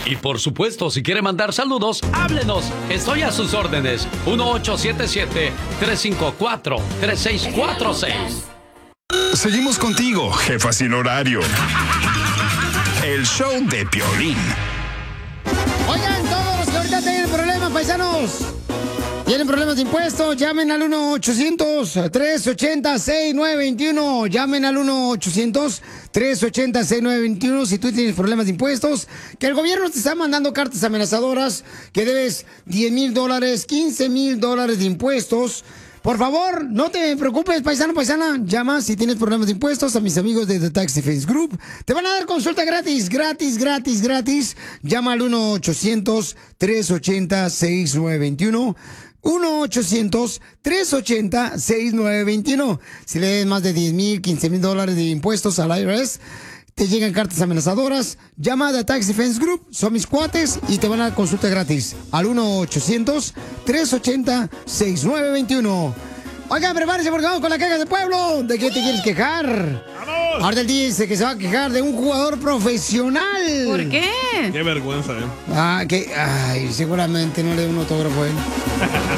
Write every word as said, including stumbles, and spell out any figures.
Y por supuesto, si quiere mandar saludos, háblenos. Estoy a sus órdenes. uno ocho siete siete, tres cinco cuatro, tres seis cuatro seis. Seguimos contigo, jefa sin horario. El show de Piolín. Oigan, todos los que ahorita tienen problemas, paisanos. Tienen problemas de impuestos, llamen al uno ochocientos, tres ochenta, sesenta y nueve veintiuno. Llamen al uno ochocientos, tres ochenta, sesenta y nueve veintiuno si tú tienes problemas de impuestos. Que el gobierno te está mandando cartas amenazadoras, que debes diez mil dólares, quince mil dólares de impuestos. Por favor, no te preocupes, paisano, paisana. Llama si tienes problemas de impuestos a mis amigos de The Tax Defense Group. Te van a dar consulta gratis, gratis, gratis, gratis. Llama al uno ochocientos, tres ochenta, sesenta y nueve veintiuno. uno ochocientos, tres ochenta, sesenta y nueve veintiuno. Si le des más de diez mil, quince mil dólares de impuestos al I R S, te llegan cartas amenazadoras. Llama a The Tax Defense Group, son mis cuates, y te van a dar consulta gratis al uno ochocientos, tres ochenta, sesenta y nueve veintiuno. Oigan, prepárense porque vamos con la queja de pueblo. ¿De qué te quieres quejar? ¡Vamos! Ahora el día dice que se va a quejar de un jugador profesional. ¿Por qué? Qué vergüenza, ¿eh? Ah, que... Ay, seguramente no le da un autógrafo a él.